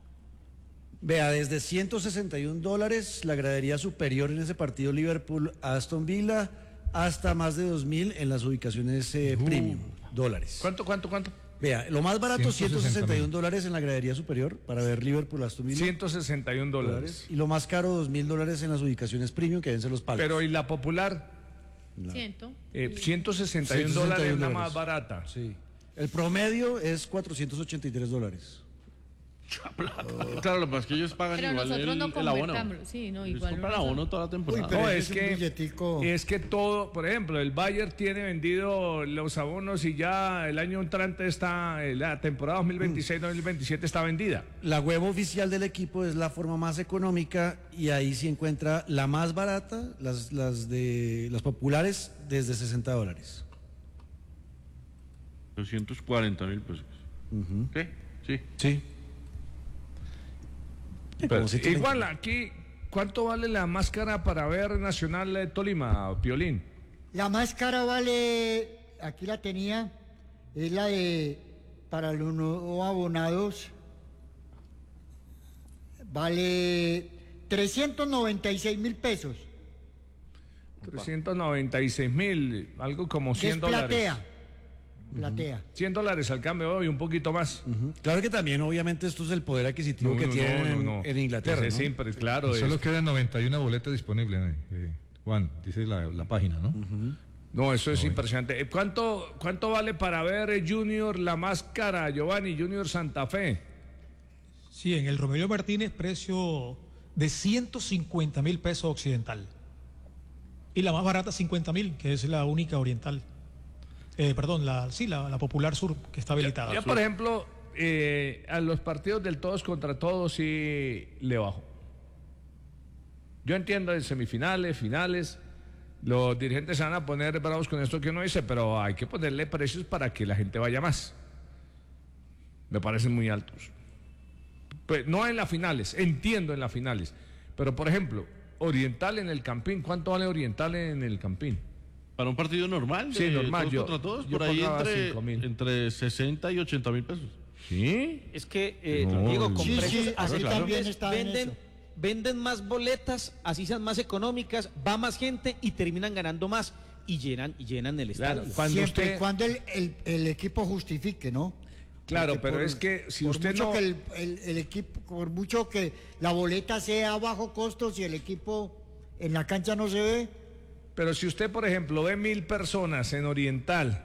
Vea, desde ciento sesenta y un dólares la gradería superior en ese partido Liverpool-Aston Villa hasta más de dos mil en las ubicaciones eh, premium dólares. ¿Cuánto, cuánto, cuánto? Vea, lo más barato ciento ciento sesenta sesenta y un mil. dólares en la gradería superior para ver Liverpool-Aston Villa. ciento sesenta y un dólares. Y lo más caro dos mil dólares en las ubicaciones premium que vencen los palcos. Pero ¿y la popular? Ciento. Eh, ciento sesenta y un ciento sesenta y dólares un es la dólares. más barata. Sí. El promedio es cuatrocientos ochenta y tres dólares. Claro, lo que pasa es que ellos pagan Pero igual nosotros el, no el abono. convertámoslo, sí, no, Ellos igual compran nosotros- abono toda la temporada. Uy, pero No, ese es es un que, billetico. es que todo, por ejemplo, el Bayern tiene vendido los abonos y ya el año entrante está, la temporada dos mil veintiséis dos mil veintisiete está vendida. La web oficial del equipo es la forma más económica y ahí se encuentra la más barata, las, las de las populares, desde sesenta dólares. doscientos cuarenta mil pesos. ¿Qué? Sí. Sí. Pero, Como si tienen- igual aquí, ¿cuánto vale la máscara para ver Nacional de Tolima, Piolín? La más cara vale, aquí la tenía, es la de, para los no abonados, vale trescientos noventa y seis mil pesos. trescientos noventa y seis mil, algo como Que es cien dólares. platea. Platea. cien dólares al cambio hoy, un poquito más. Claro que también, obviamente, esto es el poder adquisitivo No, que no, tienen no, en, no. en Inglaterra. Pero ¿no? siempre, claro. Solo es- quedan noventa y una boletas disponibles, eh, Juan, dice la, la página, ¿no? No, eso es impresionante. Eh, ¿Cuánto, ¿Cuánto vale para ver eh, Junior la máscara, Giovanni, Junior Santa Fe? Sí, en el Romelio Martínez, precio de ciento cincuenta mil pesos occidental. Y la más barata, cincuenta mil, que es la única oriental. Eh, perdón, la, sí, la, la popular sur, que está habilitada. Yo, por ejemplo, eh, a los partidos del todos contra todos sí le bajo. Yo entiendo en semifinales, finales, los dirigentes se van a poner bravos con esto que uno dice, pero hay que ponerle precios para que la gente vaya más. Me parecen muy altos. Pues no en las finales, entiendo en las finales, pero por ejemplo, Oriental en el Campín, ¿cuánto vale Oriental en el Campín? Para un partido normal, Sí, de normal, todos yo- contra todos, yo por ahí pagaba entre, cinco mil. entre sesenta y ochenta mil pesos. ¿Sí? Es que, eh, No, Diego, con Sí, precios sí, aquí asequibles también está en venden, eso. venden más boletas, así sean más económicas, va más gente y terminan ganando más y llenan, y llenan el estadio. Claro, cuando Siempre usted- y cuando el, el- el equipo justifique, ¿no? Claro, Porque pero por- es que si por usted mucho no... que el, el- el equipo, por mucho que la boleta sea a bajo costo, si el equipo en la cancha no se ve, Pero si usted, por ejemplo, ve mil personas en Oriental,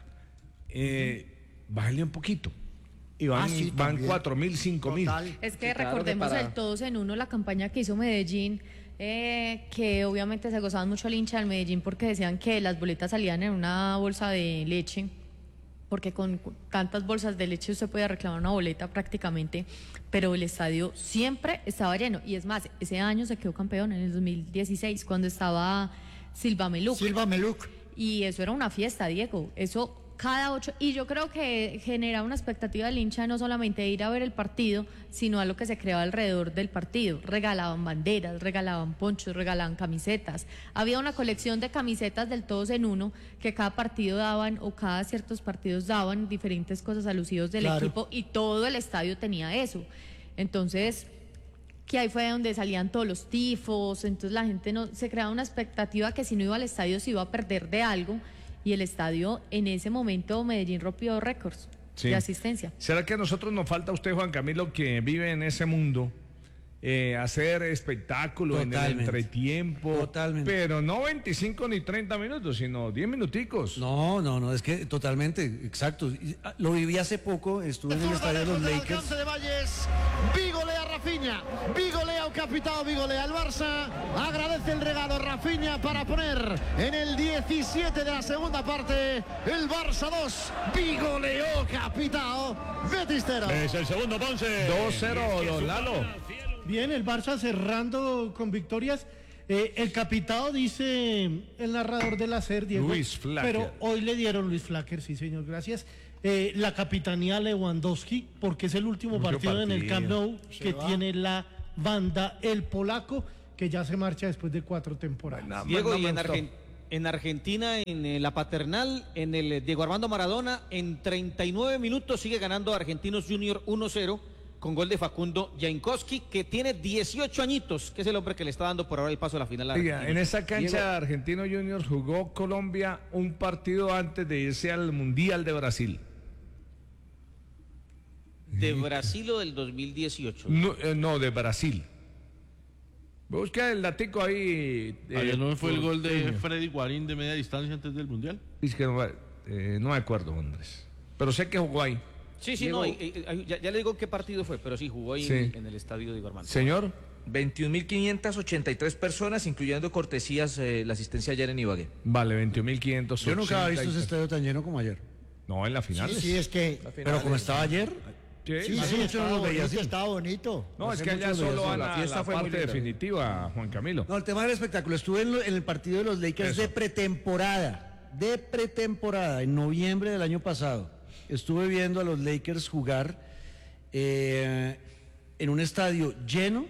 eh, bájale un poquito. Y van, Ah, sí, van también. cuatro mil, cinco mil. total. Es que Sí, claro, recordemos que para- el todos en uno, la campaña que hizo Medellín, eh, que obviamente se gozaban mucho el hincha del Medellín porque decían que las boletas salían en una bolsa de leche, porque con cu- tantas bolsas de leche usted podía reclamar una boleta prácticamente, pero el estadio siempre estaba lleno. Y es más, ese año se quedó campeón en el dos mil dieciséis, cuando estaba Silva Meluc. Silva Meluc. Y eso era una fiesta, Diego. Eso cada ocho. Y yo creo que genera una expectativa del hincha no solamente de ir a ver el partido, sino a lo que se creaba alrededor del partido. Regalaban banderas, regalaban ponchos, regalaban camisetas. Había una colección de camisetas del todos en uno que cada partido daban o cada ciertos partidos daban diferentes cosas alusivos del Claro. equipo y todo el estadio tenía eso. Entonces, que ahí fue donde salían todos los tifos, entonces la gente no se creaba una expectativa que si no iba al estadio se iba a perder de algo y el estadio en ese momento Medellín rompió récords Sí. de asistencia. ¿Será que a nosotros nos falta a usted, Juan Camilo, que vive en ese mundo, eh, hacer espectáculo en el Totalmente. entretiempo? Totalmente. Pero no veinticinco ni treinta minutos, sino diez minuticos. No, no, no, es que totalmente, exacto. Y, ah, Lo viví hace poco, estuve en el estadio de los Desde el Lakers. alcance de Valles, Vigolea Rafinha, Vigolea o capitao, Vigolea el Barça, agradece el regalo Rafinha para poner en el diecisiete de la segunda parte el Barça dos, Vigoleo capitao, Betistero. Es el segundo, Ponce. dos cero, don Lalo. Bien, el Barça cerrando con victorias. Eh, el capitao dice el narrador del hacer, Diego. Luis Flacker. Pero hoy le dieron Luis Flacker, sí señor, gracias. Eh, la capitanía Lewandowski, porque es el último Mucho partido, en el partido. Camp Nou Se que va. tiene la banda, el polaco, que ya se marcha después de cuatro temporadas. No, Diego, no y me en, gustó. Argen- en Argentina, en eh, la paternal, en el eh, Diego Armando Maradona, en treinta y nueve minutos sigue ganando Argentinos Junior uno cero con gol de Facundo Jankowski, que tiene dieciocho añitos, que es el hombre que le está dando por ahora el paso a la final. a Oiga, Argentina. en esa cancha Diego, Argentino Juniors jugó Colombia un partido antes de irse al Mundial de Brasil. de Brasil o del dos mil dieciocho. No, eh, no, de Brasil. Busca el datico ahí. eh, Ayer no fue el gol de porteño. Freddy Guarín de media distancia antes del Mundial. Es que no, me- eh, no me acuerdo, Andrés. Pero sé que jugó ahí. Sí, sí, Diego, no, y- y- ya, ya le digo qué partido fue, pero sí jugó ahí Sí. en, en el estadio de Armando. Señor. veintiún mil quinientas ochenta y tres personas, incluyendo cortesías, eh, la asistencia ayer en Ibagué. Vale, veintiún mil quinientos. Yo nunca había visto ese estadio tan lleno como ayer. No, en la final. Sí, sí, es que... Pero como estaba ayer, Sí, Sí, hace sí, mucho estaba no lo veía bonito, así. estaba bonito. No, es Hace que allá mucho solo veía van eso. a La fiesta la fue muy parte linda. definitiva, Juan Camilo. No, el tema del espectáculo. Estuve en, lo- en el partido de los Lakers Eso. de pretemporada. De pretemporada, en noviembre del año pasado. Estuve viendo a los Lakers jugar eh, en un estadio lleno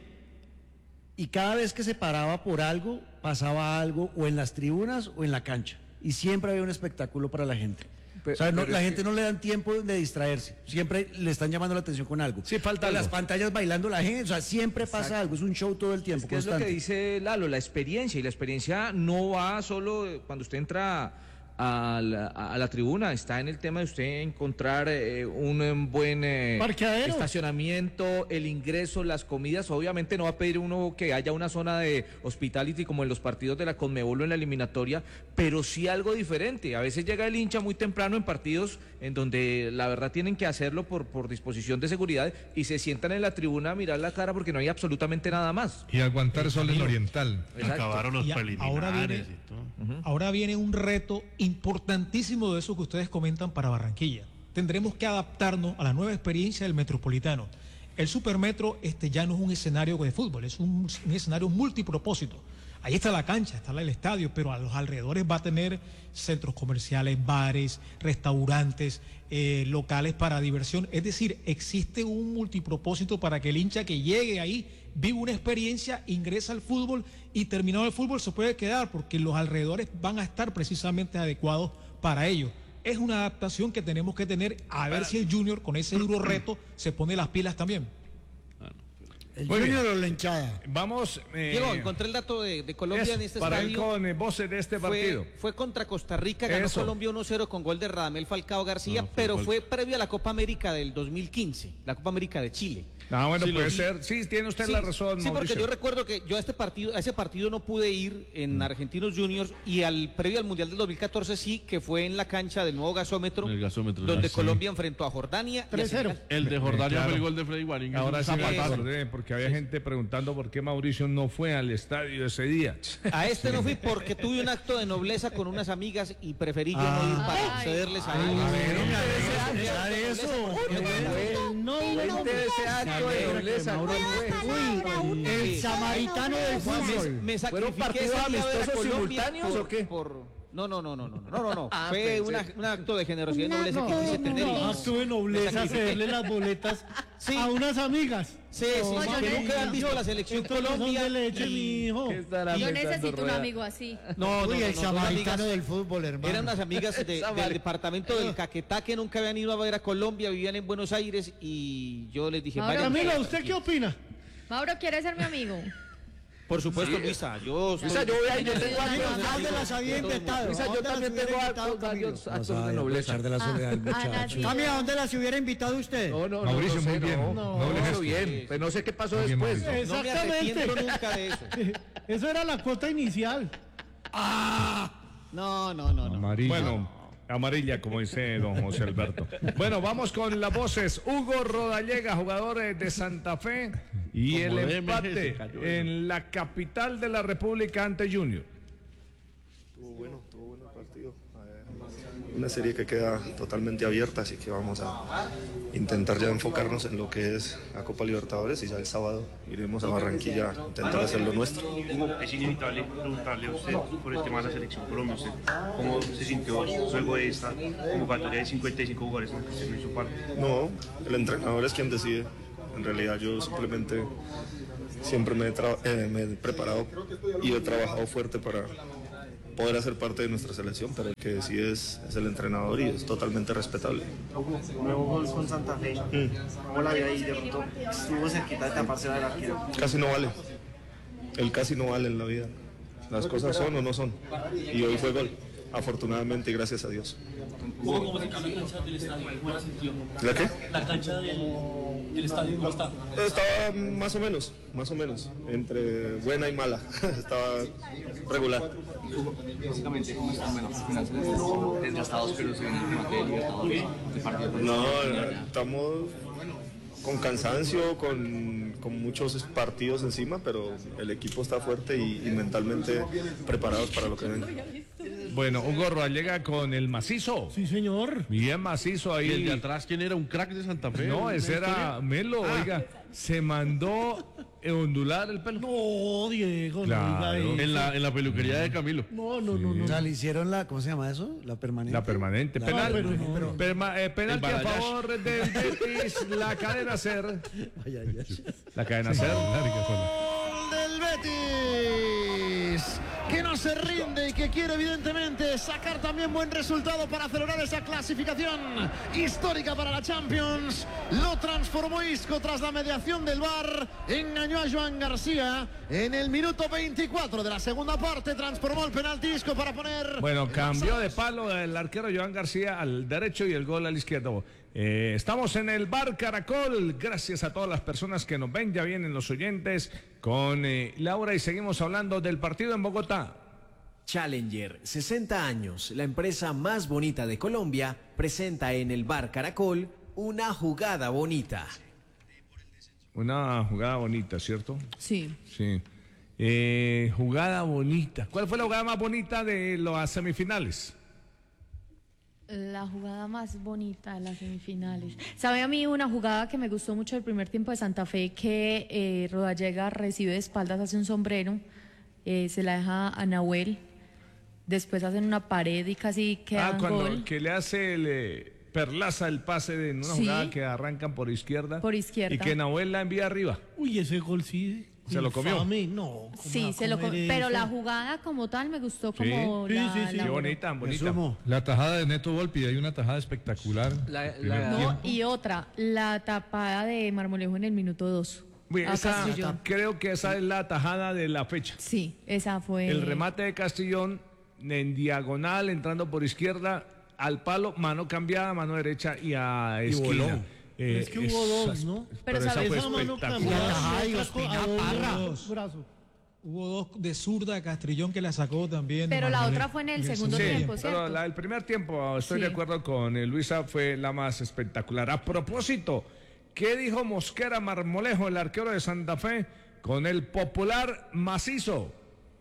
y cada vez que se paraba por algo, pasaba algo o en las tribunas o en la cancha. Y siempre había un espectáculo para la gente. Pe- o sea, no- pero la es gente que- no le dan tiempo de distraerse. Siempre le están llamando la atención con algo. Sí, falta En las algo. pantallas bailando la gente. O sea, siempre pasa Exacto. algo. Es un show todo el tiempo. Es que es lo constante. que dice Lalo, la experiencia, y la experiencia no va solo eh, cuando usted entra a la, a la tribuna, está en el tema de usted encontrar eh, un eh, buen eh, Parqueadero. estacionamiento, el ingreso, las comidas. Obviamente no va a pedir uno que haya una zona de hospitality como en los partidos de la Conmebol o en la eliminatoria, pero sí algo diferente. A veces llega el hincha muy temprano en partidos en donde la verdad tienen que hacerlo por, por disposición de seguridad y se sientan en la tribuna a mirar la cara porque no hay absolutamente nada más. Y aguantar sol en Oriental. Exacto. Acabaron los Y a- ahora preliminares viene- y todo. Ahora viene un reto importantísimo de eso que ustedes comentan para Barranquilla. Tendremos que adaptarnos a la nueva experiencia del Metropolitano. El Supermetro este ya no es un escenario de fútbol, es un, un escenario multipropósito. Ahí está la cancha, está el estadio, pero a los alrededores va a tener centros comerciales, bares, restaurantes, eh, locales para diversión. Es decir, existe un multipropósito para que el hincha que llegue ahí vive una experiencia, ingresa al fútbol y terminado el fútbol se puede quedar porque los alrededores van a estar precisamente adecuados para ello. Es una adaptación que tenemos que tener a ver si el Junior con ese duro reto se pone las pilas también. El Muy bien. Junior o la hinchada. Vamos. eh, Diego, encontré el dato de, de Colombia eso, en este para ir estadio. con eh, voces de este partido. Fue, fue contra Costa Rica, ganó Eso. Colombia uno cero con gol de Radamel Falcao García, No, fue pero gol. fue previo a la Copa América del dos mil quince, la Copa América de Chile. Ah, bueno, Sí, lo puede vi. ser. Sí, tiene usted Sí, la razón, sí, porque Mauricio. yo recuerdo que yo a este partido, a ese partido no pude ir en Argentinos Juniors y al previo al Mundial del dos mil catorce sí, que fue en la cancha del nuevo gasómetro, El gasómetro, donde ah, sí. Colombia enfrentó a Jordania y a tres cero. Senegal. El de Jordania Claro. fue el gol de Freddy Waring. Ahora sí me Zapatazo. acordé, porque había gente preguntando por qué Mauricio no fue al estadio ese día. A este no fui porque tuve un acto de nobleza con unas amigas y preferí yo no ir para Ay. ceder a Ay, ellas. pero me alegra escuchar eso. Qué bueno. No, Cuente ese acto de nobleza, Mauro ¿cuál no fue? Palabra, una El sola samaritano del nobleza. fútbol. Me ¿Fueron sacrifiqué partidos ese día a ver a amistosos Colombia simultáneos por- o qué? por- No, no, no, no, no, no, no, no. Ah, Fue pensé. una- un acto de generosidad y Un nobleza que acto quise de tener. y nobleza. no. acto de Me nobleza sacrifiqué. cederle las boletas Sí. a unas amigas. Sí, sí, No, sí, yo que no- nunca han visto la selección Estos no son Colombia. de leche, y- mi hijo. ¿Qué estará Yo pensando necesito un Rueda? amigo así. No, no, Uy, no, el no, dos samaritano amigas- del fútbol, hermano. Eran unas amigas de- del Samar- departamento del Caquetá que nunca habían ido a ver a Colombia, vivían en Buenos Aires y yo les dije, Ahora, vayan. Camilo, ¿usted qué opina? Mauro, ¿quiere ser mi amigo? Por supuesto, Luisa, yo Luisa, yo voy a yo tengo Mira, actos- ¿dónde las había inventado? Luisa, yo ¿Dónde las también hubiera tengo invitado, actos, Camilo? varios No actos sabe de nobleza. aprovechar de la soledad del Ah, Ana, muchacho. sí. Cami, ¿a dónde las hubiera invitado usted? No, no, Mauricio, no, no muy sé, bien. no. Noble No, gesto. bien, pero no sé qué pasó Muy bien, después. Mauricio. no me arrepiento Exactamente. nunca de eso. Eso era la cuota inicial. No, no, no, no. Amarilla. Bueno, amarilla, como dice don José Alberto. Bueno, vamos con las voces. Hugo Rodallega, jugador eh, de Santa Fe, y Como el D M G empate se cayó, en la capital de la República ante Junior. Estuvo bueno, estuvo bueno el partido. Eh, Una serie que queda totalmente abierta, así que vamos a intentar ya enfocarnos en lo que es la Copa Libertadores y ya el sábado iremos a Barranquilla a intentar hacer lo nuestro. Es inevitable preguntarle a usted por el tema de la selección Colombia. Usted, ¿cómo se sintió luego de esta convocatoria de cincuenta y cinco jugadores en la que usted no hizo parte? No, el entrenador es quien decide. En realidad yo simplemente siempre me he, tra- eh, me he preparado y he trabajado fuerte para poder hacer parte de nuestra selección, pero el que decide es, es el entrenador y es totalmente respetable. Nuevo gol con Santa Fe. ¿Cómo la vida ahí de pronto estuvo cerquita de taparse del arquero? Casi no vale. El casi no vale en la vida. Las cosas son o no son. Y hoy fue gol. afortunadamente y gracias a Dios. ¿Cómo se cambia la cancha del estadio? ¿Cómo la sintió? ¿La qué? La cancha del, del estadio, ¿cómo está? Estaba más o menos, más o menos, entre buena y mala. Estaba regular. Básicamente, ¿cómo están? Bueno, finanzas desgastados, pero se ven el tema de Libertadores, de partido. No, estamos con cansancio, con, con muchos partidos encima, pero el equipo está fuerte y, y mentalmente preparados para lo que venga. Bueno, Hugo Roa llega con el macizo. Sí, señor. Bien macizo ahí. ¿Y el de atrás quién era? ¿Un crack de Santa Fe? No, ese era Melo, Ah. oiga. Se mandó ondular el pelo. No, Diego, Claro. no diga eso. En la, en la peluquería de Camilo. No, no, no, no. O sea, le hicieron la, ¿cómo se llama eso? La permanente. La permanente. La- Penal. No, pero- pero- Perma- eh, penalti El a Barayash. favor del Betis. La cadena Ser. Ay, ay, ay. La cadena Ser. Gol del Betis, que no se rinde y que quiere evidentemente sacar también buen resultado para acelerar esa clasificación histórica para la Champions. Lo transformó Isco tras la mediación del V A R, engañó a Joan García en el minuto veinticuatro de la segunda parte, transformó el penalti Isco para poner... Bueno, cambió de palo el arquero Joan García al derecho y el gol al izquierdo. Eh, estamos en el Bar Caracol. Gracias a todas las personas que nos ven. Ya vienen los oyentes con eh, Laura y seguimos hablando del partido en Bogotá. Challenger, sesenta años, la empresa más bonita de Colombia, presenta en el Bar Caracol una jugada bonita. Una jugada bonita, ¿cierto? Sí. Sí. Eh, jugada bonita. ¿Cuál fue la jugada más bonita de las semifinales? La jugada más bonita de las semifinales. ¿Sabe a mí una jugada que me gustó mucho el primer tiempo de Santa Fe? Que eh, Rodallega recibe de espaldas, hace un sombrero, eh, se la deja a Nahuel, después hacen una pared y casi queda Ah, un cuando gol. que le hace el, eh, Perlaza el pase de en una Sí. jugada que arrancan por izquierda. Por izquierda. Y que Nahuel la envía arriba. Uy, ese gol sí. ¿Se lo comió? infame, No. ¿cómo va Sí, a se lo comer com- pero eso? la jugada como tal me gustó Sí. como Sí, la, sí, sí. la- Qué bonita, bonita. Resumo. La tajada de Neto Volpi, hay una tajada espectacular. La- Primer la- No, tiempo. y otra, la tapada de Marmolejo en el minuto dos. Uy, a esa- Castrillón. creo que esa es la tajada de la fecha. Sí, esa fue. El remate de Castrillón en diagonal, entrando por izquierda, al palo, mano cambiada, mano derecha y a Y esquina. voló. Eh, es que hubo esa- dos, ¿no? Pero, esa fue Esa mano espectacular. cambiada, Ay, otra Ospina co- a Parra. dos brazos. Hubo dos de zurda de Castrillón que la sacó también. Pero la Marmolejo. otra fue en el Y segundo Sí, tiempo, pero ¿cierto? la del primer tiempo, estoy Sí. de acuerdo con eh, Luisa, fue la más espectacular. A propósito, ¿qué dijo Mosquera Marmolejo, el arquero de Santa Fe, con el popular macizo?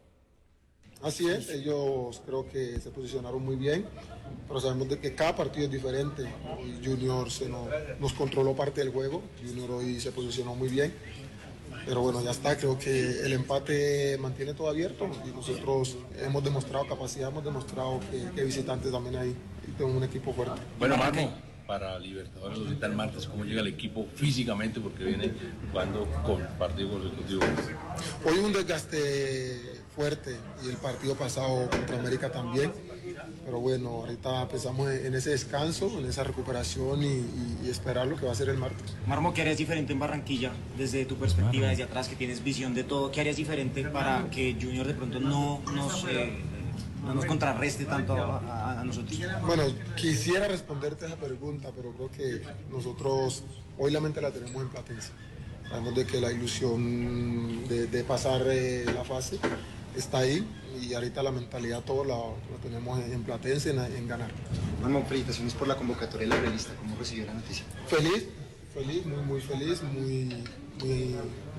Así es, ellos creo que se posicionaron muy bien, pero sabemos de que cada partido es diferente. Hoy Junior se nos, nos controló parte del juego, Junior hoy se posicionó muy bien, pero bueno, ya está, creo que el empate mantiene todo abierto y nosotros hemos demostrado capacidad, hemos demostrado que, que visitantes también hay y tenemos un equipo fuerte. Bueno, Marco, para Libertadores ahorita el martes, ¿cómo llega el equipo físicamente? Porque viene jugando con partido consecutivo. Hoy un desgaste fuerte y el partido pasado contra América también, pero bueno, ahorita pensamos en ese descanso, en esa recuperación y, y- y esperar lo que va a ser el martes. Marmo, ¿qué harías diferente en Barranquilla desde tu perspectiva, Marmo. desde atrás, que tienes visión de todo? ¿Qué harías diferente para que Junior de pronto no nos, eh, no nos contrarreste tanto a, a- a nosotros? Bueno, quisiera responderte esa pregunta, pero creo que nosotros hoy la mente la tenemos en Platense. Sabemos de que la ilusión de, de pasar eh, la fase está ahí y ahorita la mentalidad todo la, la tenemos en, en Platense, en, en ganar. Marmo, felicitaciones por la convocatoria de la realista. ¿Cómo recibió la noticia? Feliz, feliz, muy, muy feliz, muy, muy...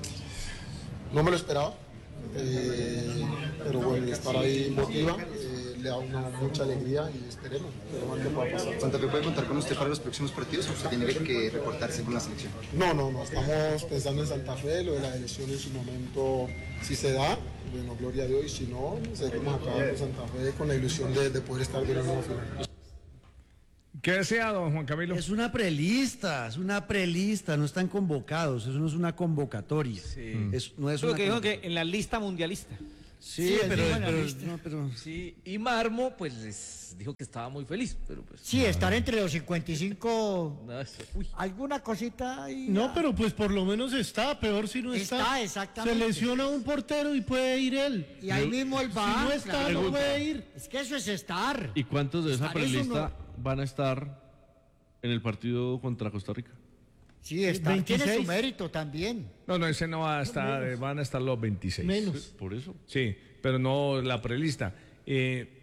No me lo esperaba, eh, pero bueno, estar ahí motiva, eh, le da una mucha alegría y esperemos, esperemos que pueda pasar. ¿Santa Fe puede contar con usted para los próximos partidos o usted tiene que reportarse con la selección? No, no, no, estamos pensando en Santa Fe, lo de la elección en su momento, si se da, bueno, gloria a Dios, y si no, seguimos acá con Santa Fe con la ilusión de, de poder estar de nuevo final. ¿Qué desea, don Juan Camilo? Es una prelista, es una prelista, no están convocados, eso no es una convocatoria. Es, no es Lo una que dijo convocatoria. que en la lista mundialista. Sí, pero, dijo en la pero- lista. no, pero- Sí, y Marmo, pues les dijo que estaba muy feliz, pero pues. Sí, estar entre los cincuenta y cinco. No, eso- uy. Alguna cosita ahí. No, pero pues por lo menos está, peor si no está. Está, exactamente. Se lesiona un portero y puede ir él. Y ahí mismo él va. Si no está, claro. no puede ir. Es que eso es estar. ¿Y cuántos de esa Estar eso prelista van a estar en el partido contra Costa Rica? Sí, estar tiene su veintiséis. mérito también. No, no, ese no va a estar, eh, van a estar los veintiséis. Menos. Por eso. Sí, pero no la prelista. Eh,